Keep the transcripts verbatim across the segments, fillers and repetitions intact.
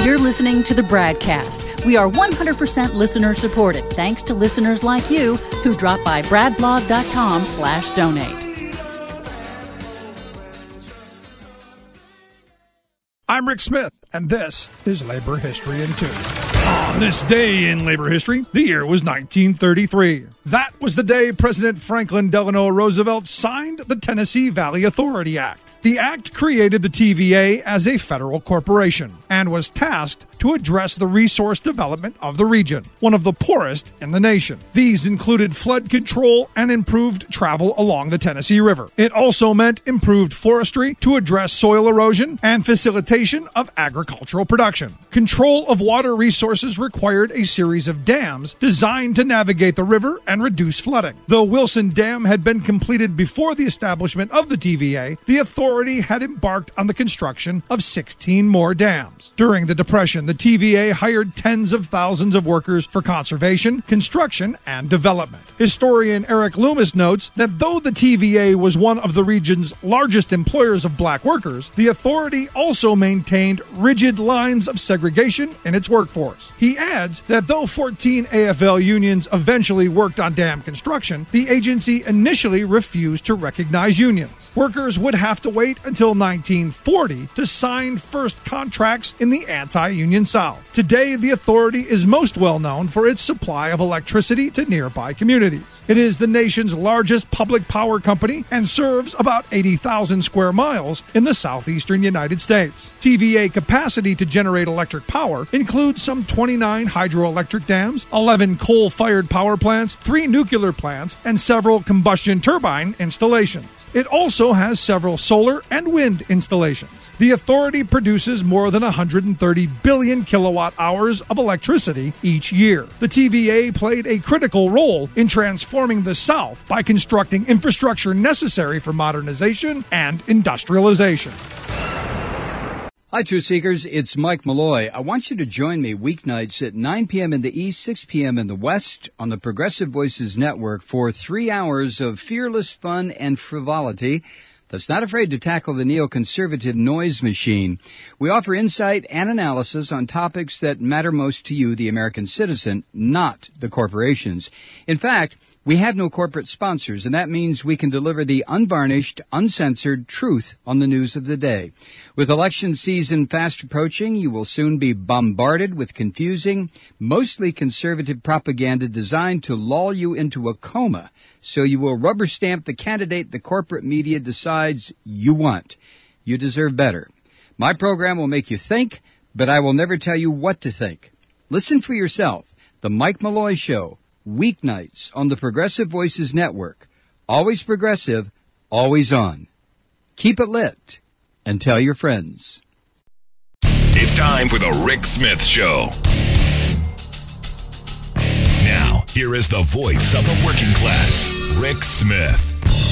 You're listening to the BradCast. We are one hundred percent listener supported, thanks to listeners like you who drop by bradblog.com slash donate. I'm Rick Smith, and this is Labor History in Two. On this day in labor history, the year was nineteen thirty-three. That was the day President Franklin Delano Roosevelt signed the Tennessee Valley Authority Act. The act created the T V A as a federal corporation and was tasked to address the resource development of the region, one of the poorest in the nation. These included flood control and improved travel along the Tennessee River. It also meant improved forestry to address soil erosion and facilitation of agricultural production. Control of water resources required a series of dams designed to navigate the river and reduce flooding. Though Wilson Dam had been completed before the establishment of the T V A, the authority had embarked on the construction of sixteen more dams. During the Depression, the T V A hired tens of thousands of workers for conservation, construction, and development. Historian Eric Loomis notes that though the T V A was one of the region's largest employers of black workers, the authority also maintained rigid lines of segregation in its workforce. He adds that though fourteen A F L unions eventually worked on dam construction, the agency initially refused to recognize unions. Workers would have to wait until nineteen forty to sign first contracts in the anti-union South. Today, the authority is most well known for its supply of electricity to nearby communities. It is the nation's largest public power company and serves about eighty thousand square miles in the southeastern United States. T V A capacity to generate electric power includes some twenty-nine hydroelectric dams, eleven coal-fired power plants, three nuclear plants, and several combustion turbine installations. It also has several solar and wind installations. The authority produces more than one hundred thirty billion kilowatt hours of electricity each year. The T V A played a critical role in transforming the South by constructing infrastructure necessary for modernization and industrialization. Hi, Truth Seekers. It's Mike Malloy. I want you to join me weeknights at nine p.m. in the East, six p.m. in the West on the Progressive Voices Network for three hours of fearless fun and frivolity that's not afraid to tackle the neoconservative noise machine. We offer insight and analysis on topics that matter most to you, the American citizen, not the corporations. In fact, we have no corporate sponsors, and that means we can deliver the unvarnished, uncensored truth on the news of the day. With election season fast approaching, you will soon be bombarded with confusing, mostly conservative propaganda designed to lull you into a coma, so you will rubber stamp the candidate the corporate media decides you want. You deserve better. My program will make you think, but I will never tell you what to think. Listen for yourself. The Mike Malloy Show. Weeknights on the Progressive Voices Network. Always progressive, always on. Keep it lit and tell your friends. It's time for the Rick Smith Show. Now, here is the voice of the working class, Rick Smith.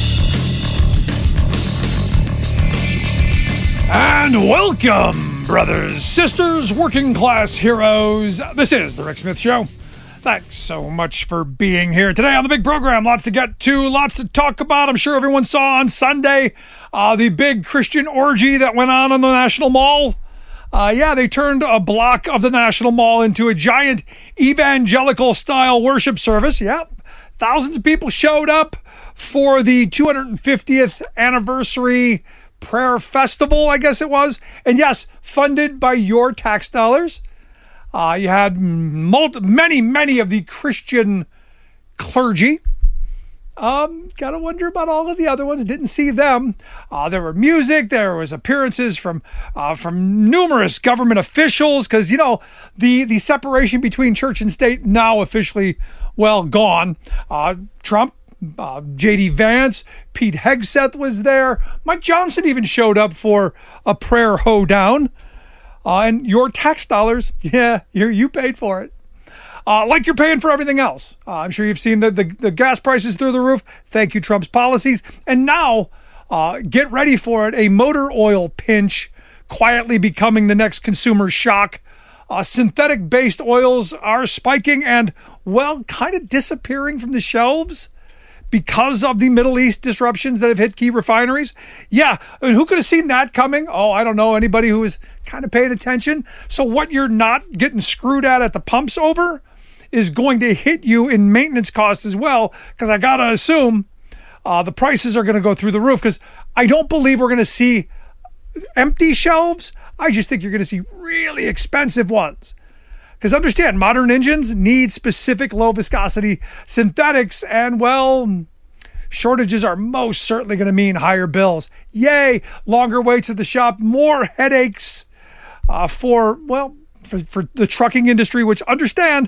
And welcome, brothers, sisters, working class heroes. This is the Rick Smith Show. Thanks so much for being here today on the big program. Lots to get to, lots to talk about. I'm sure everyone saw on Sunday uh, the big Christian orgy that went on on the National Mall. Uh, yeah, they turned a block of the National Mall into a giant evangelical-style worship service. Yeah, thousands of people showed up for the two hundred fiftieth anniversary prayer festival, I guess it was. And yes, funded by your tax dollars. Uh, you had multi- many, many of the Christian clergy. Um, gotta wonder about all of the other ones. Didn't see them. Uh, there were music. There was appearances from uh, from numerous government officials because, you know, the, the separation between church and state now officially, well, gone. Uh, Trump, uh, J D Vance, Pete Hegseth was there. Mike Johnson even showed up for a prayer hoedown. Uh, and your tax dollars, yeah, you you paid for it. Uh, like you're paying for everything else. Uh, I'm sure you've seen the, the, the gas prices through the roof. Thank you, Trump's policies. And now, uh, get ready for it, a motor oil pinch quietly becoming the next consumer shock. Uh, synthetic-based oils are spiking and, well, kind of disappearing from the shelves. because of the Middle East disruptions that have hit key refineries? Yeah, I mean, who could have seen that coming? Oh, I don't know, anybody who is kind of paying attention. So what you're not getting screwed at at the pumps over is going to hit you in maintenance costs as well, because I got to assume uh, the prices are going to go through the roof, because I don't believe we're going to see empty shelves. I just think you're going to see really expensive ones. Because understand, modern engines need specific low viscosity synthetics, and well, shortages are most certainly going to mean higher bills. Yay, longer waits at the shop, more headaches uh, for, well, for, for the trucking industry, which understand,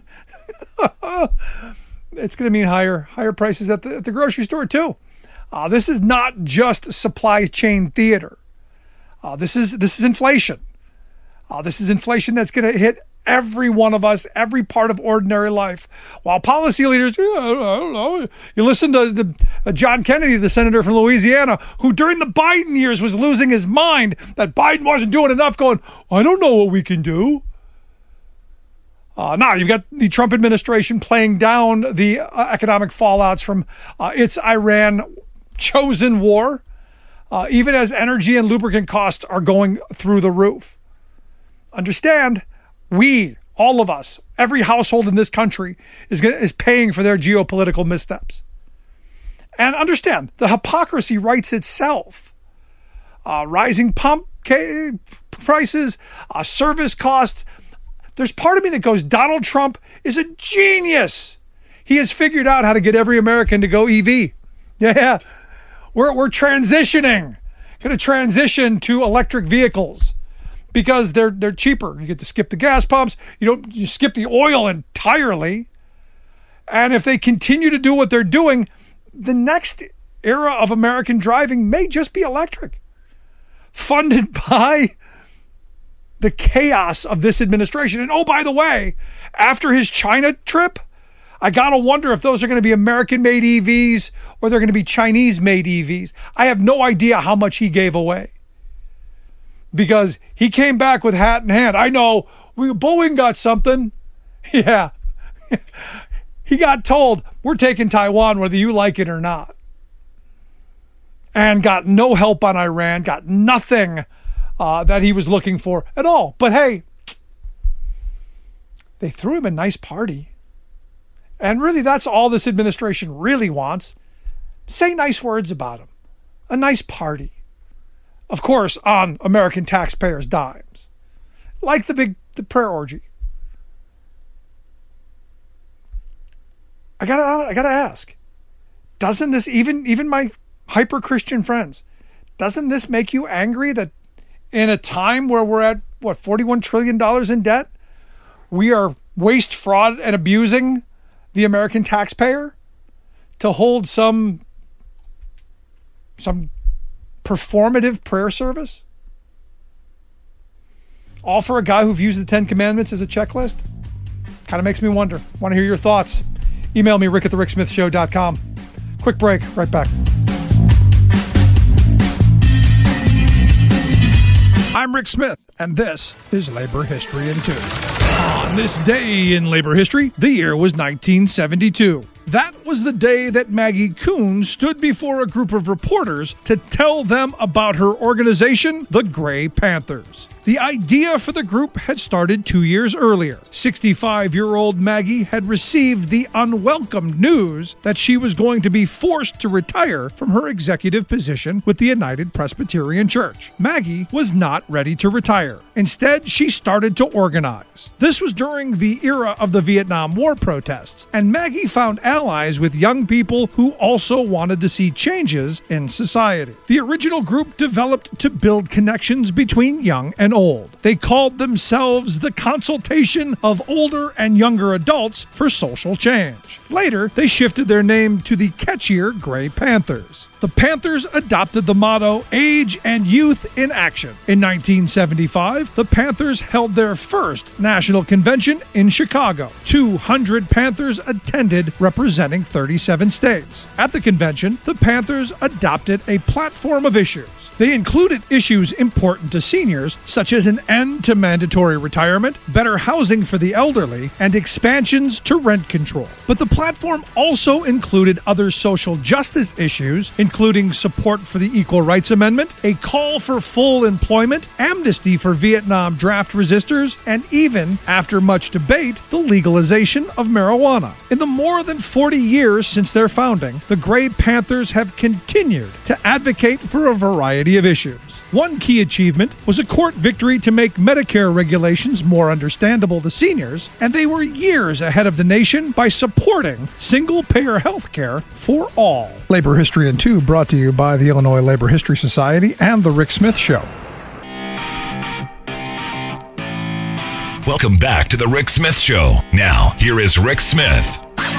it's going to mean higher higher prices at the, at the grocery store too. Uh, this is not just supply chain theater. Uh, this is this is inflation. Uh, this is inflation that's going to hit every one of us, every part of ordinary life. While policy leaders, yeah, I don't know. You listen to the, uh, John Kennedy, the senator from Louisiana, who during the Biden years was losing his mind that Biden wasn't doing enough, going, I don't know what we can do. Uh, now you've got the Trump administration playing down the uh, economic fallouts from uh, its Iran chosen war, uh, even as energy and lubricant costs are going through the roof. Understand, we, all of us, every household in this country is gonna, is paying for their geopolitical missteps. And understand, the hypocrisy writes itself. Uh, rising pump ca- prices, uh, service costs. There's part of me that goes, Donald Trump is a genius. He has figured out how to get every American to go E V. Yeah, we're we're transitioning, going to transition to electric vehicles. Because they're they're cheaper. You get to skip the gas pumps. You don't you skip the oil entirely. And if they continue to do what they're doing, the next era of American driving may just be electric. Funded by the chaos of this administration. And oh, by the way, after his China trip, I gotta wonder if those are going to be American-made E Vs or they're going to be Chinese-made E Vs. I have no idea how much he gave away. Because he came back with hat in hand. I know, we, Boeing got something. Yeah. He got told, we're taking Taiwan whether you like it or not. And got no help on Iran, got nothing uh, that he was looking for at all. But hey, they threw him a nice party. And really, that's all this administration really wants. Say nice words about him. A nice party. Of course, on American taxpayers' dimes. Like the big the prayer orgy. I gotta I gotta ask. Doesn't this, even even my hyper-Christian friends, doesn't this make you angry that in a time where we're at, what, forty-one trillion dollars in debt, we are waste, fraud, and abusing the American taxpayer to hold some some performative prayer service? All for a guy who views the Ten Commandments as a checklist? Kind of makes me wonder. Want to hear your thoughts? Email me, rick at the rick smith show dot com. Quick break, right back. I'm Rick Smith, and this is Labor History in Two. On this day in labor history, the year was nineteen seventy-two. That was the day that Maggie Kuhn stood before a group of reporters to tell them about her organization, the Gray Panthers. The idea for the group had started two years earlier. sixty-five-year-old Maggie had received the unwelcome news that she was going to be forced to retire from her executive position with the United Presbyterian Church. Maggie was not ready to retire. Instead, she started to organize. This was during the era of the Vietnam War protests, and Maggie found allies with young people who also wanted to see changes in society. The original group developed to build connections between young and old. They called themselves the Consultation of Older and Younger Adults for Social Change. Later, they shifted their name to the catchier Gray Panthers. The the Panthers adopted the motto, Age and Youth in Action. In nineteen seventy-five, the Panthers held their first national convention in Chicago. two hundred Panthers attended, representing thirty-seven states. At the convention, the Panthers adopted a platform of issues. They included issues important to seniors, such as an end to mandatory retirement, better housing for the elderly, and expansions to rent control. But the platform also included other social justice issues, including support for the Equal Rights Amendment, a call for full employment, amnesty for Vietnam draft resistors, and even, after much debate, the legalization of marijuana. In the more than forty years since their founding, the Gray Panthers have continued to advocate for a variety of issues. One key achievement was a court victory to make Medicare regulations more understandable to seniors, and they were years ahead of the nation by supporting single-payer health care for all. Labor History in Two brought to you by the Illinois Labor History Society and The Rick Smith Show. Welcome back to the Rick Smith Show. Now, here is Rick Smith.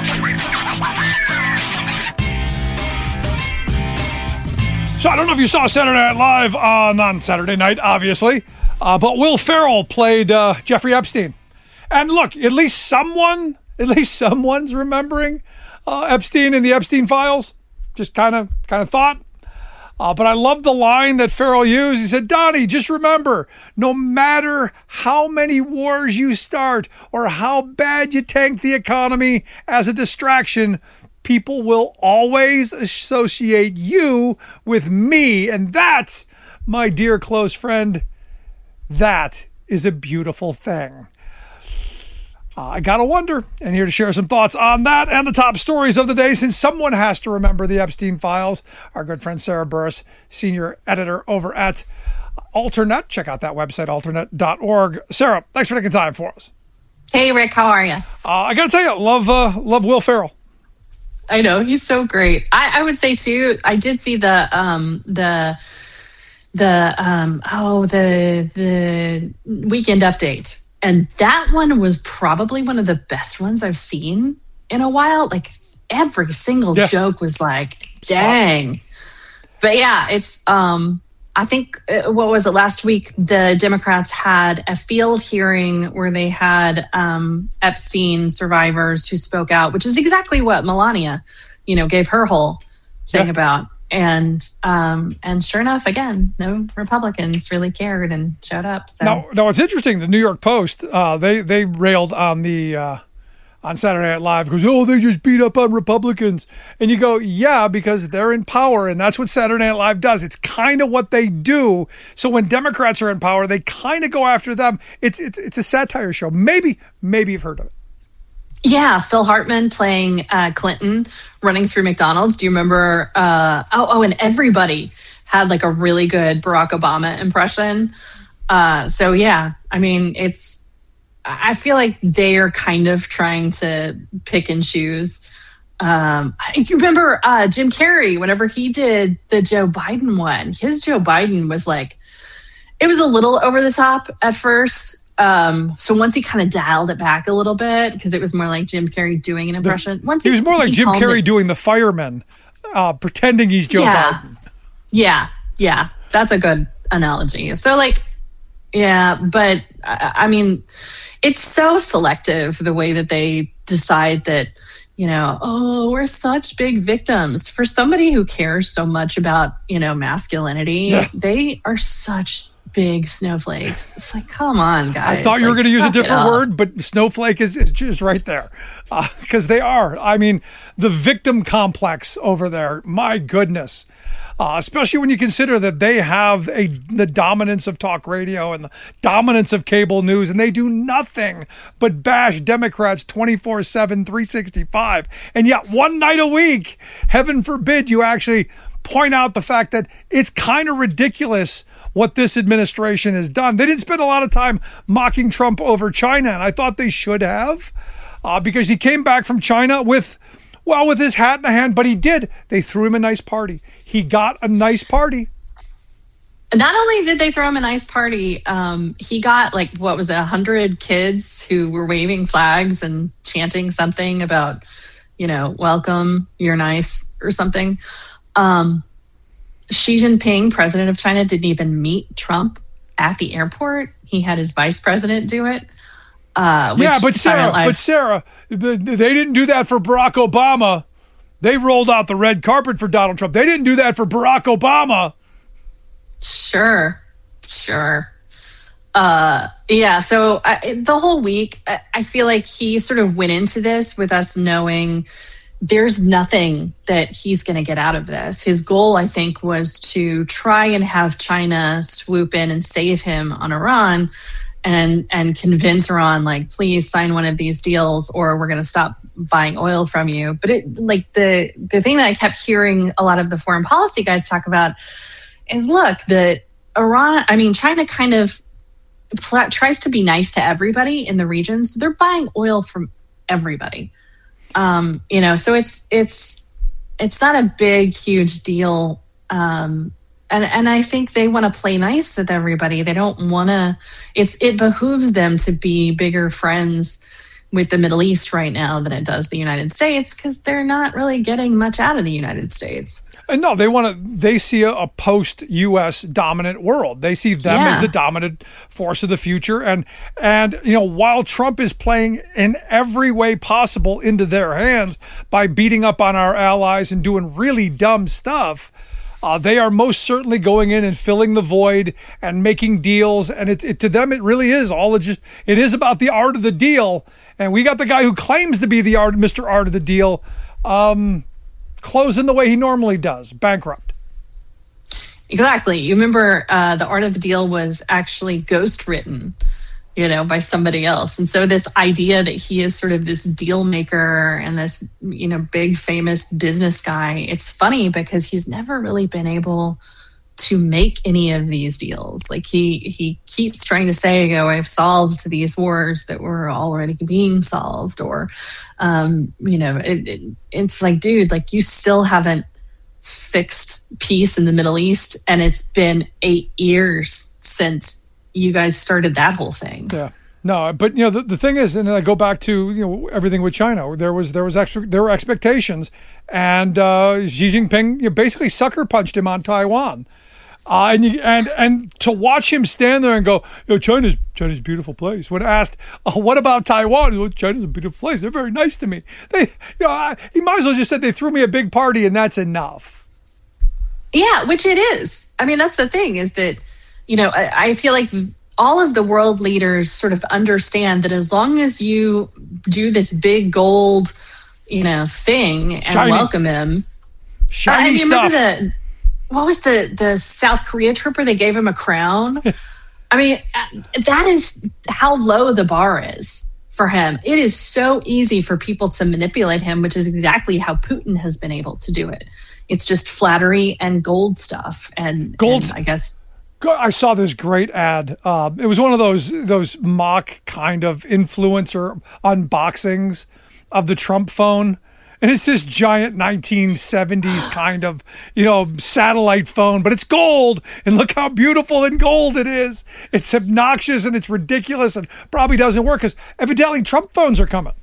So I don't know if you saw Saturday Night Live on, on Saturday night, obviously, uh, but Will Ferrell played uh, Jeffrey Epstein. And look, at least someone, at least someone's remembering uh, Epstein and the Epstein files. Just kind of, kind of thought. Uh, but I love the line that Ferrell used. He said, Donnie, just remember, no matter how many wars you start or how bad you tank the economy as a distraction, people will always associate you with me. And that, my dear close friend, that is a beautiful thing. Uh, I gotta wonder, and here to share some thoughts on that and the top stories of the day, since someone has to remember the Epstein files, our good friend Sarah Burris, senior editor over at Alternet. Check out that website, alternet dot org. Sarah, thanks for taking time for us. Hey, Rick, how are you? Uh, I gotta tell you, love uh, love Will Ferrell. I know, he's so great. I, I would say too, I did see the um the the um oh the the Weekend Update. And that one was probably one of the best ones I've seen in a while. Like every single yeah. joke was like, dang. But yeah, it's, um, I think, uh, what was it last week? The Democrats had a field hearing where they had um, Epstein survivors who spoke out, which is exactly what Melania, you know, gave her whole thing yeah. about. And um, and sure enough, again, no Republicans really cared and showed up. So now, now it's interesting. The New York Post uh, they they railed on the uh, on Saturday Night Live because oh they just beat up on Republicans, and you go yeah because they're in power and that's what Saturday Night Live does. It's kind of what they do. So when Democrats are in power, they kind of go after them. It's it's it's a satire show. Maybe maybe you've heard of it. Yeah, Phil Hartman playing uh, Clinton running through McDonald's. Do you remember? Uh, oh, oh, and everybody had like a really good Barack Obama impression. Uh, so yeah, I mean, it's. I feel like they are kind of trying to pick and choose. Um, you remember uh, Jim Carrey? Whenever he did the Joe Biden one, his Joe Biden was like, it was a little over the top at first. Um, so once he kind of dialed it back a little bit, because it was more like Jim Carrey doing an impression. Once he, he was more like he Jim Carrey it, doing the fireman, uh, pretending he's Joe yeah, Biden. Yeah, yeah, that's a good analogy. So like, yeah, but I, I mean, it's so selective the way that they decide that, you know, oh, we're such big victims. For somebody who cares so much about, you know, masculinity, yeah. they are such big snowflakes. It's like, come on, guys. I thought you were like, going to use a suck different word, but snowflake is, is just right there. Because uh, they are. I mean, the victim complex over there, my goodness. Uh, especially when you consider that they have a the dominance of talk radio and the dominance of cable news, and they do nothing but bash Democrats twenty-four seven, three sixty-five. And yet one night a week, heaven forbid you actually point out the fact that it's kind of ridiculous what this administration has done. They didn't spend a lot of time mocking Trump over China, and I thought they should have, uh, because he came back from China with, well, with his hat in the hand, but he did. They threw him a nice party. He got a nice party. Not only did they throw him a nice party, um, he got like, what was it, one hundred kids who were waving flags and chanting something about, you know, welcome, you're nice or something. Um, Xi Jinping, president of China, didn't even meet Trump at the airport. He had his vice president do it. Uh, yeah, but Sarah, but Sarah, they didn't do that for Barack Obama. They rolled out the red carpet for Donald Trump. They didn't do that for Barack Obama. Sure, sure. Uh, yeah, so I, the whole week, I, I feel like he sort of went into this with us knowing there's nothing that he's going to get out of this. His goal, I think, was to try and have China swoop in and save him on Iran and and convince Iran, like, please sign one of these deals or we're going to stop buying oil from you. But it, like the the thing that I kept hearing a lot of the foreign policy guys talk about is, look, that Iran, I mean, China kind of pl- tries to be nice to everybody in the region. So they're buying oil from everybody. Um, you know, so it's it's it's not a big, huge deal. Um, and and I think they want to play nice with everybody. They don't want to. It's it behooves them to be bigger friends with the Middle East right now than it does the United States, because they're not really getting much out of the United States. And no, they want to. They see a, a post-U S dominant world. They see them Yeah. as the dominant force of the future. And and you know, while Trump is playing in every way possible into their hands by beating up on our allies and doing really dumb stuff, uh, they are most certainly going in and filling the void and making deals. And it, it to them, it really is all it just. It is about the art of the deal. And we got the guy who claims to be the art, Mister Art of the Deal. Um, closing the way he normally does, bankrupt. Exactly. You remember uh, the Art of the Deal was actually ghost written, you know, by somebody else. And so this idea that he is sort of this deal maker and this, you know, big famous business guy, it's funny because he's never really been able to make any of these deals. Like he he keeps trying to say, oh, I've solved these wars that were already being solved, or um, you know, it, it, it's like, dude, like you still haven't fixed peace in the Middle East, and it's been eight years since you guys started that whole thing. Yeah. No, but you know the, the thing is, and I go back to you know everything with China. There was there was extra, there were expectations, and uh, Xi Jinping you know, basically sucker punched him on Taiwan. Uh, and, you, and and to watch him stand there and go, you know, China's China's a beautiful place. When asked, oh, what about Taiwan? Well, China's a beautiful place. They're very nice to me. They, you know, I, he might as well just said they threw me a big party and that's enough. Yeah, which it is. I mean, that's the thing is that, you know, I, I feel like all of the world leaders sort of understand that as long as you do this big gold, you know, thing and Shiny. welcome him. Shiny I mean, stuff. The, what was the, the South Korea trip where they gave him a crown? I mean, that is how low the bar is for him. It is so easy for people to manipulate him, which is exactly how Putin has been able to do it. It's just flattery and gold stuff. And, Gold, and I guess... I saw this great ad. Uh, it was one of those those mock kind of influencer unboxings of the Trump phone. And it's this giant nineteen seventies kind of, you know, satellite phone, but it's gold. And look how beautiful and gold it is. It's obnoxious and it's ridiculous and probably doesn't work because evidently Trump phones are coming.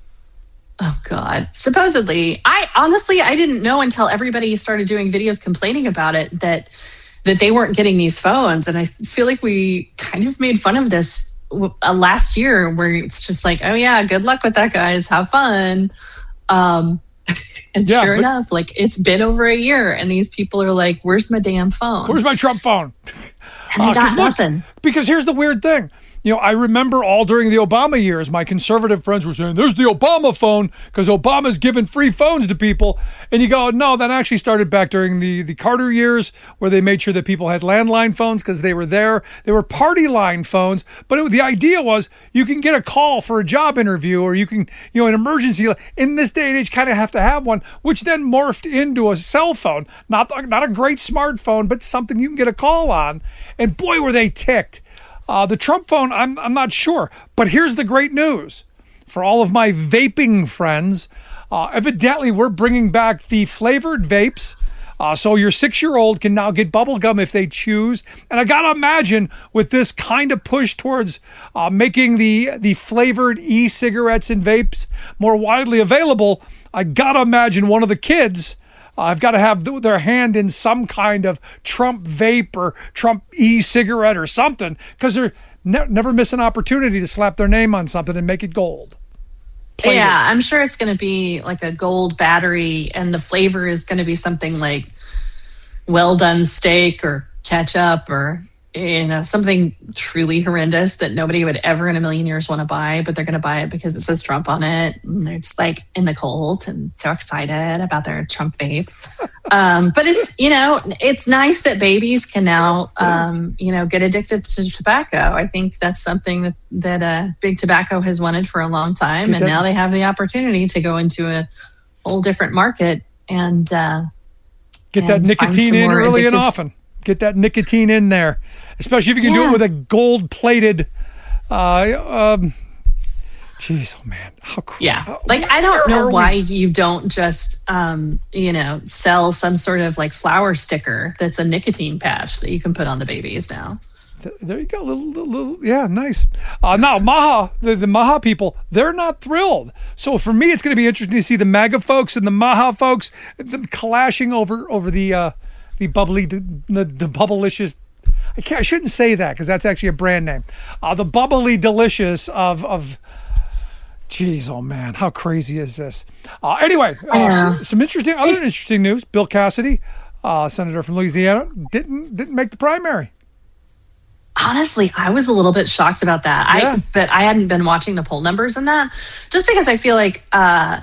Oh, God. Supposedly. I honestly, I didn't know until everybody started doing videos complaining about it that that they weren't getting these phones. And I feel like we kind of made fun of this uh, last year where it's just like, oh, yeah, good luck with that, guys. Have fun. Um, and yeah, sure but, enough, like it's been over a year and these people are like, where's my damn phone? Where's my Trump phone? And they uh, got look, nothing. Because here's the weird thing. You know, I remember all during the Obama years, my conservative friends were saying, there's the Obama phone because Obama's giving free phones to people. And you go, no, that actually started back during the, the Carter years where they made sure that people had landline phones because they were there. They were party line phones. But it, the idea was you can get a call for a job interview or you can, you know, an emergency. In this day and age, kind of have to have one, which then morphed into a cell phone. Not, not a great smartphone, but something you can get a call on. And boy, were they ticked. Uh, the Trump phone, I'm I'm not sure. But here's the great news. For all of my vaping friends, uh, evidently we're bringing back the flavored vapes. Uh, so your six-year-old can now get bubble gum if they choose. And I got to imagine with this kind of push towards uh, making the, the flavored e-cigarettes and vapes more widely available, I got to imagine one of the kids Uh, I've got to have th- their hand in some kind of Trump vape or Trump e-cigarette or something, because they're ne- never miss an opportunity to slap their name on something and make it gold. Plated. Yeah, I'm sure it's going to be like a gold battery, and the flavor is going to be something like well done steak or ketchup or, you know, something truly horrendous that nobody would ever in a million years want to buy, but they're going to buy it because it says Trump on it. And they're just like in the cult and so excited about their Trump vape. um, but it's, you know, it's nice that babies can now, um, you know, get addicted to tobacco. I think that's something that, that uh, Big Tobacco has wanted for a long time. And now they have the opportunity to go into a whole different market and uh, get that nicotine in early and often. Get that nicotine in there, especially if you can yeah. do it with a gold-plated. Uh, um, Jeez, oh man, how crazy! Yeah, like I don't know why you don't just, um, you know, sell some sort of like flower sticker that's a nicotine patch that you can put on the babies now. There you go, little, little, little yeah, nice. Uh, now, Maha, the, the Maha people, they're not thrilled. So for me, it's going to be interesting to see the MAGA folks and the Maha folks them clashing over over the. Uh, The bubbly, the, the bubblicious. I can't. I shouldn't say that because that's actually a brand name. Uh, the bubbly delicious of of. Jeez, oh man, how crazy is this? Uh, anyway, uh, some, some interesting, other it's, interesting news. Bill Cassidy, uh, senator from Louisiana, didn't didn't make the primary. Honestly, I was a little bit shocked about that. Yeah. I but I hadn't been watching the poll numbers in that, just because I feel like uh,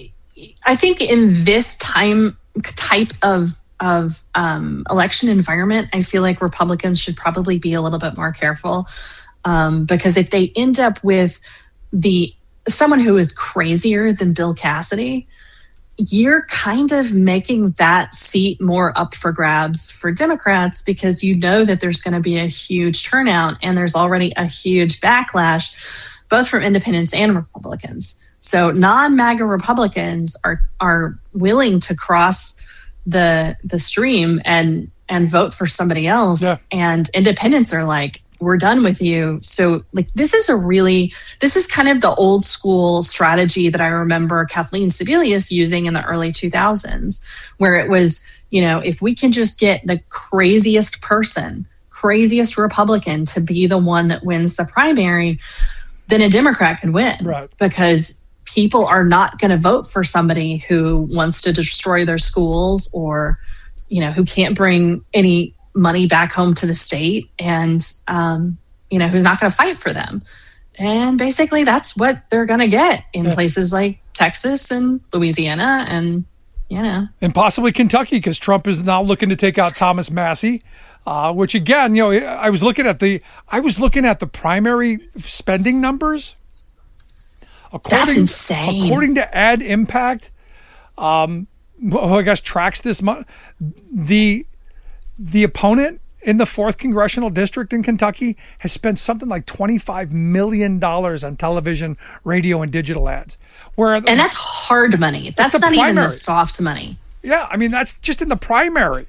I think in this time type of. of um, election environment, I feel like Republicans should probably be a little bit more careful um, because if they end up with the someone who is crazier than Bill Cassidy, you're kind of making that seat more up for grabs for Democrats because you know that there's going to be a huge turnout and there's already a huge backlash, both from independents and Republicans. So non-MAGA Republicans are are willing to cross the the stream and and vote for somebody else. Yeah. And independents are like, we're done with you. So like this is a really this is kind of the old school strategy that I remember Kathleen Sebelius using in the early two thousands, where it was, you know, if we can just get the craziest person, craziest Republican to be the one that wins the primary, then a Democrat could win. Right. Because people are not going to vote for somebody who wants to destroy their schools or, you know, who can't bring any money back home to the state and, um, you know, who's not going to fight for them. And basically that's what they're going to get in yeah. places like Texas and Louisiana and, you know. And possibly Kentucky, because Trump is now looking to take out Thomas Massie, uh, which again, you know, I was looking at the, I was looking at the primary spending numbers. According, That's insane. According to Ad Impact, um, who I guess tracks this month, the the opponent in the fourth congressional district in Kentucky has spent something like twenty-five million dollars on television, radio, and digital ads. Where and that's hard money. That's, that's not primary. Even the soft money. Yeah, I mean that's just in the primary.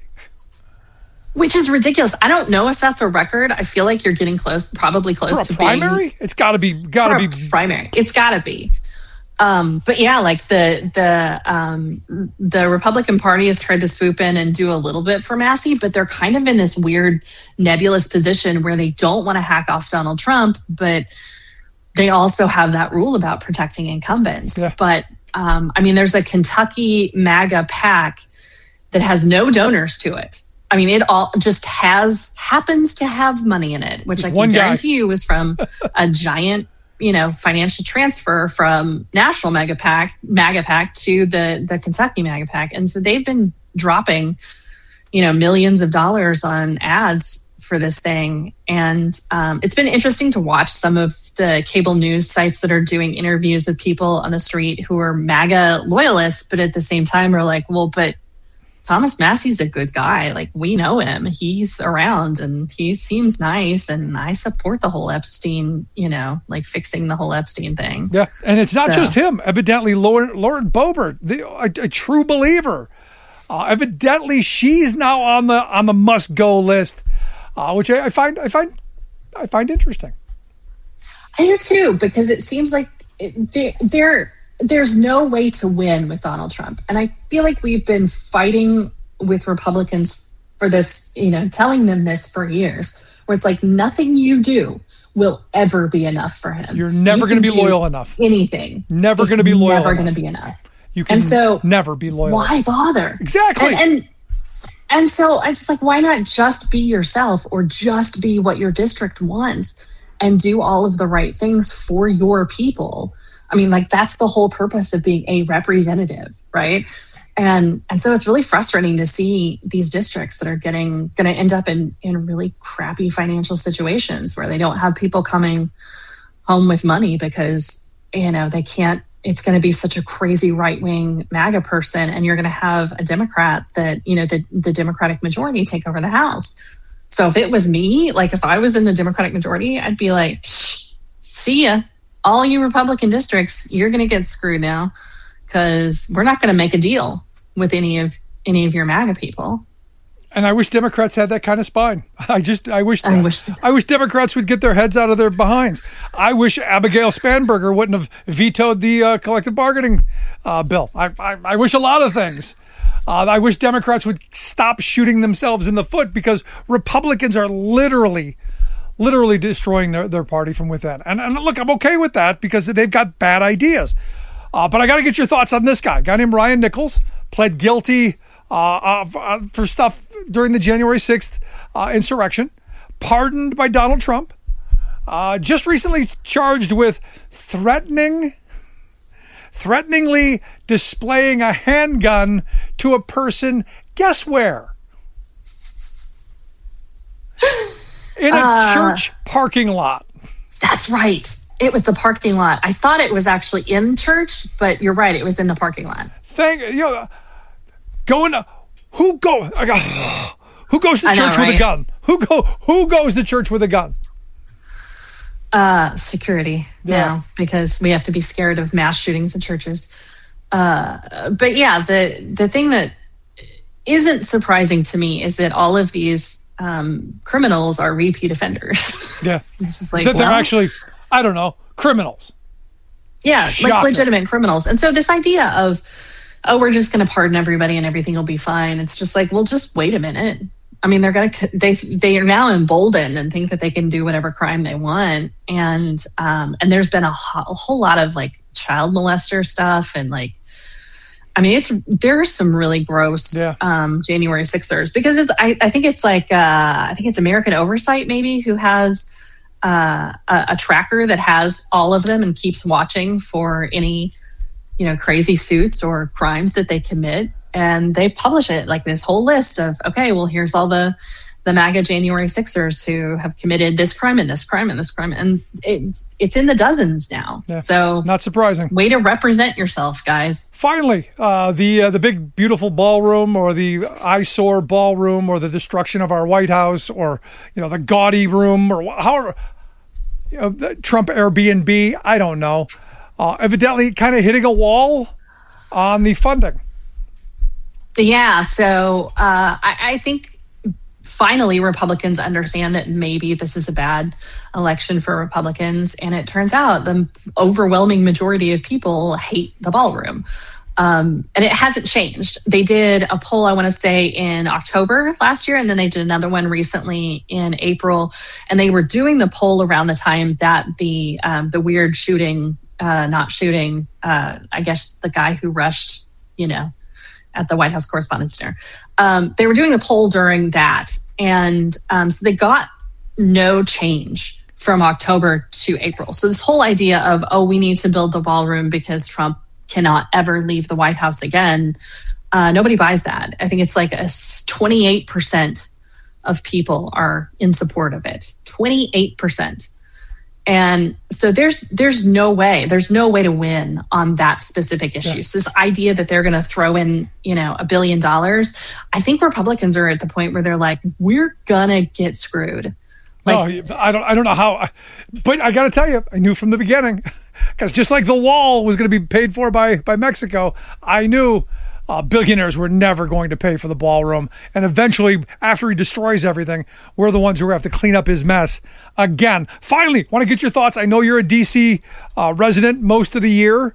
Which is ridiculous. I don't know if that's a record. I feel like you're getting close, probably close for a to primary. Being, it's got to be, got to be primary. It's got to be. Um, but yeah, like the the um, the Republican Party has tried to swoop in and do a little bit for Massie, but they're kind of in this weird nebulous position where they don't want to hack off Donald Trump, but they also have that rule about protecting incumbents. Yeah. But um, I mean, there's a Kentucky MAGA PAC that has no donors to it. I mean, it all just has, happens to have money in it, which Just I can guarantee guy. you was from a giant, you know, financial transfer from National MAGA PAC, MAGA PAC to the, the Kentucky MAGA PAC. And so they've been dropping, you know, millions of dollars on ads for this thing. And um, it's been interesting to watch some of the cable news sites that are doing interviews with people on the street who are MAGA loyalists, but at the same time are like, well, but Thomas Massie's a good guy. Like, we know him. He's around and he seems nice. And I support the whole Epstein, you know, like fixing the whole Epstein thing. Yeah. And it's not so. just him. Evidently, Lauren, Lauren Boebert, the, a, a true believer. Uh, evidently, she's now on the on the must go list, uh, which I, I find I find I find interesting. I do too, because it seems like it, they're, they're there's no way to win with Donald Trump. And I feel like we've been fighting with Republicans for this, you know, telling them this for years, where it's like nothing you do will ever be enough for him. You're never you going to be loyal enough. Anything. Never going to be loyal Never enough. going to be enough. You can and so, never be loyal. Why bother? Exactly. And, and and so it's like, why not just be yourself, or just be what your district wants and do all of the right things for your people? I mean, like, that's the whole purpose of being a representative, right? And and so it's really frustrating to see these districts that are getting going to end up in in really crappy financial situations where they don't have people coming home with money because, you know, they can't. It's going to be such a crazy right-wing MAGA person, and you're going to have a Democrat that, you know, the, the Democratic majority take over the House. So if it was me, like if I was in the Democratic majority, I'd be like, see ya. All you Republican districts, you're going to get screwed now, because we're not going to make a deal with any of any of your MAGA people. And I wish Democrats had that kind of spine. I just, I wish, I wish, I wish Democrats would get their heads out of their behinds. I wish Abigail Spanberger wouldn't have vetoed the uh, collective bargaining uh, bill. I, I, I wish a lot of things. Uh, I wish Democrats would stop shooting themselves in the foot, because Republicans are literally, literally destroying their, their party from within. And, and look, I'm okay with that because they've got bad ideas. Uh, but I got to get your thoughts on this guy. A guy named Ryan Nichols pled guilty uh, uh, for stuff during the January sixth uh, insurrection, pardoned by Donald Trump, uh, just recently charged with threatening, threateningly displaying a handgun to a person, guess where? In a uh, church parking lot. That's right. It was the parking lot. I thought it was actually in church, but you're right. It was in the parking lot. Thank you. Know, going to, who go? Who goes to I church know, right? with a gun? Who go? Who goes to church with a gun? Uh, security yeah. now, because we have to be scared of mass shootings in churches. Uh, but yeah, the the thing that isn't surprising to me is that all of these um, criminals are repeat offenders. Yeah, it's just like, that they're well, actually, I don't know, criminals. Yeah, Shocker. Like legitimate criminals. And so this idea of, oh, we're just going to pardon everybody and everything will be fine. It's just like, well, just wait a minute. I mean, they're going to, they, they are now emboldened and think that they can do whatever crime they want. And, um, and there's been a, ho- a whole lot of like child molester stuff. And like, I mean, it's, there's some really gross, yeah. um, January sixers, because it's, I, I think it's like, uh, I think it's American Oversight maybe who has, uh, a, a tracker that has all of them and keeps watching for any, you know, crazy suits or crimes that they commit. And they publish it like this whole list of, okay, well, here's all the, the MAGA January sixers who have committed this crime and this crime and this crime. And it, it's in the dozens now. Yeah, so not surprising. Way to represent yourself, guys. Finally, uh, the uh, the big, beautiful ballroom, or the eyesore ballroom, or the destruction of our White House, or, you know, the gaudy room, or however, you know, the Trump Airbnb, I don't know. Uh, evidently kind of hitting a wall on the funding. Yeah, so uh, I, I think finally Republicans understand that maybe this is a bad election for Republicans. And it turns out the overwhelming majority of people hate the ballroom. Um, and it hasn't changed. They did a poll, I want to say, in October last year, and then they did another one recently in April. And they were doing the poll around the time that the um, the weird shooting, uh, not shooting, uh, I guess the guy who rushed, you know, at the White House Correspondents' Dinner. Um, they were doing the poll during that. And um, so they got no change from October to April. So this whole idea of, oh, we need to build the ballroom because Trump cannot ever leave the White House again, uh, nobody buys that. I think it's like a twenty-eight percent of people are in support of it. twenty-eight percent. And so there's there's no way, there's no way to win on that specific issue. Yeah. So this idea that they're going to throw in, you know, a billion dollars, I think Republicans are at the point where they're like, we're going to get screwed. Like, no, I don't I don't know how, but I got to tell you, I knew from the beginning, because just like the wall was going to be paid for by, by Mexico, I knew uh, billionaires were never going to pay for the ballroom. And eventually, after he destroys everything, we're the ones who have to clean up his mess again. Finally, want to get your thoughts. I know you're a D C uh, resident most of the year.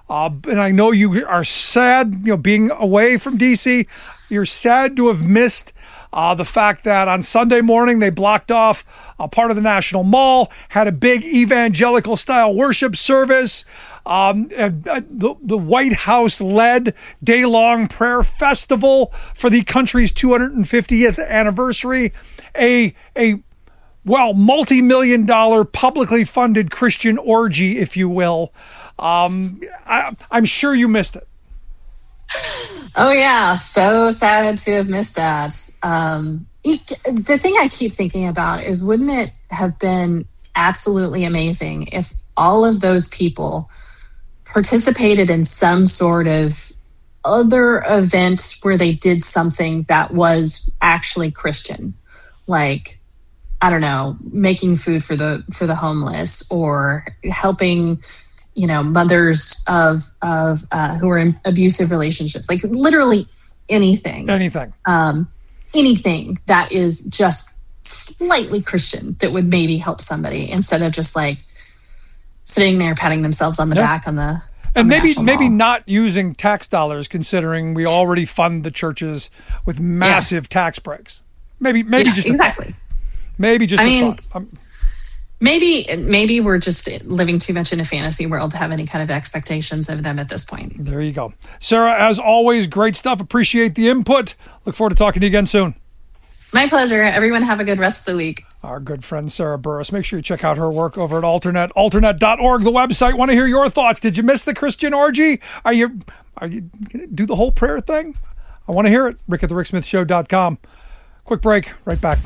Uh, and I know you are sad, you know, being away from D C. You're sad to have missed uh, the fact that on Sunday morning they blocked off a part of the National Mall, had a big evangelical-style worship service. Um, and, uh, the, the White House-led day-long prayer festival for the country's two hundred fiftieth anniversary. A a well, multi-million dollar publicly funded Christian orgy, if you will. Um, I, I'm sure you missed it. Oh, yeah. So sad to have missed that. Um, it, the thing I keep thinking about is, wouldn't it have been absolutely amazing if all of those people participated in some sort of other event where they did something that was actually Christian, like, I don't know, making food for the for the homeless, or helping, you know, mothers of of uh, who are in abusive relationships, like literally anything, anything, um, anything that is just slightly Christian that would maybe help somebody, instead of just like sitting there patting themselves on the yeah. back on the and maybe maybe Mall. Not using tax dollars, considering we already fund the churches with massive yeah. tax breaks. Maybe maybe yeah, just exactly. A maybe just. I a mean. thought. Um, Maybe maybe we're just living too much in a fantasy world to have any kind of expectations of them at this point. There you go. Sarah, as always, great stuff. Appreciate the input. Look forward to talking to you again soon. My pleasure. Everyone have a good rest of the week. Our good friend Sarah Burris. Make sure you check out her work over at Alternet, alternet dot org, the website. Want to hear your thoughts. Did you miss the Christian orgy? Are you are you going to do the whole prayer thing? I want to hear it. Rick at the Rick Smith Show dot com. Quick break. Right back.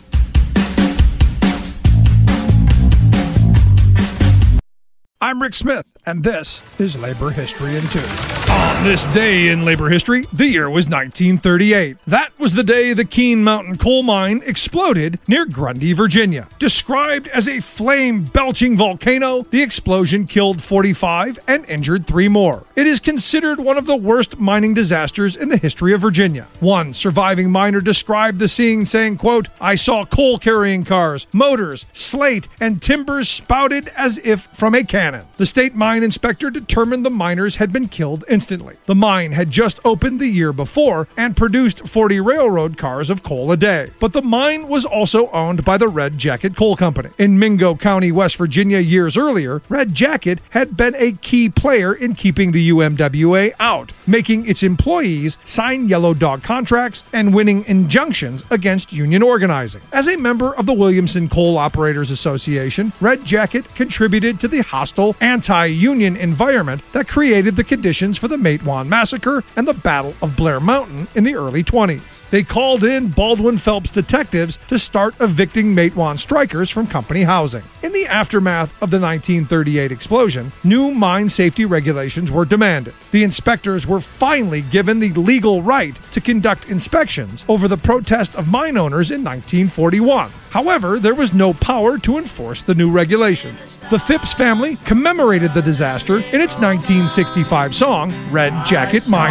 I'm Rick Smith, and this is Labor History in Two. On this day in labor history, the year was nineteen thirty-eight. That was the day the Keene Mountain coal mine exploded near Grundy, Virginia. Described as a flame-belching volcano, the explosion killed forty-five and injured three more. It is considered one of the worst mining disasters in the history of Virginia. One surviving miner described the scene saying, quote, "I saw coal-carrying cars, motors, slate, and timbers spouted as if from a cannon." The state mine inspector determined the miners had been killed instantly. The mine had just opened the year before and produced forty railroad cars of coal a day. But the mine was also owned by the Red Jacket Coal Company. In Mingo County, West Virginia, years earlier, Red Jacket had been a key player in keeping the U M W A out, making its employees sign yellow dog contracts and winning injunctions against union organizing. As a member of the Williamson Coal Operators Association, Red Jacket contributed to the hostile anti-union environment that created the conditions for the Matewan Massacre and the Battle of Blair Mountain in the early twenties. They called in Baldwin Phelps detectives to start evicting Matewan strikers from company housing. In the aftermath of the nineteen thirty-eight explosion, new mine safety regulations were demanded. The inspectors were finally given the legal right to conduct inspections over the protest of mine owners in nineteen forty-one. However, there was no power to enforce the new regulation. The Phipps family commemorated the disaster in its nineteen sixty-five song, Red Jacket Mine